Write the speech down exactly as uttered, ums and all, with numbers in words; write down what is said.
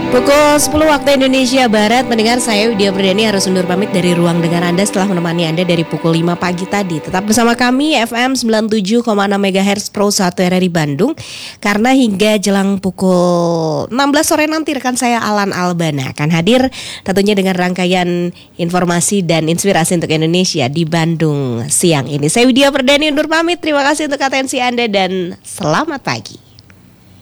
Pukul sepuluh waktu Indonesia Barat, mendengar saya Widya Perdani harus undur pamit dari ruang dengar Anda setelah menemani Anda dari pukul lima pagi tadi. Tetap bersama kami F M sembilan puluh tujuh koma enam megahertz Pro satu R R I Bandung. Karena hingga jelang pukul enam belas sore nanti rekan saya Alan Albana akan hadir tentunya dengan rangkaian informasi dan inspirasi untuk Indonesia di Bandung siang ini. Saya Widya Perdani undur pamit, terima kasih untuk atensi Anda dan selamat pagi.